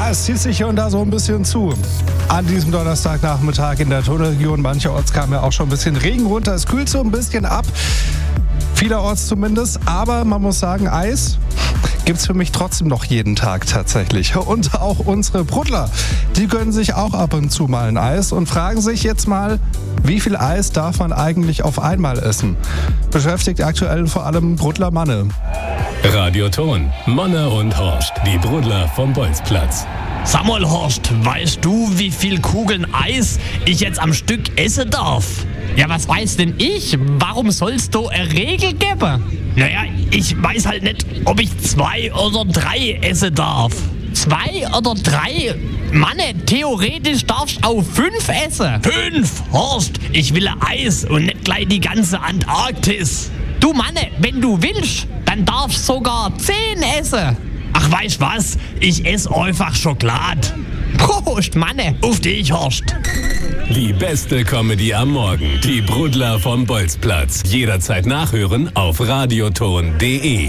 Ja, es zieht sich hier und da so ein bisschen zu. An diesem Donnerstagnachmittag in der Tunnelregion. Mancherorts kam ja auch schon ein bisschen Regen runter. Es kühlt so ein bisschen ab. Vielerorts zumindest. Aber man muss sagen, Eis gibt's für mich trotzdem noch jeden Tag tatsächlich. Und auch unsere Bruddler, die gönnen sich auch ab und zu mal ein Eis und fragen sich jetzt mal, wie viel Eis darf man eigentlich auf einmal essen? Beschäftigt aktuell vor allem Bruddler Manne. Radioton, Manne und Horst, die Bruddler vom Bolzplatz. Sag mal, Horst, weißt du, wie viel Kugeln Eis ich jetzt am Stück essen darf? Ja, was weiß denn ich? Warum soll's da eine Regel geben? Naja, ich weiß halt nicht, ob ich 2 oder 3 essen darf. 2 oder 3? Manne, theoretisch darfst du auch 5 essen. 5? Horst, ich will Eis und nicht gleich die ganze Antarktis. Du Manne, wenn du willst, dann darfst du sogar 10 essen. Ach, weißt was? Ich esse einfach Schokolade. Prost, Manne. Auf dich, Horst. Die beste Comedy am Morgen. Die Bruddler vom Bolzplatz. Jederzeit nachhören auf radioton.de.